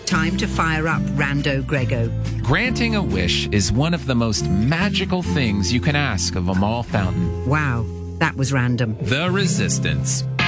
Time to fire up Rando Grego. Granting a wish is one of the most magical things you can ask of Amal Fountain. Wow, that was random. The Resistance.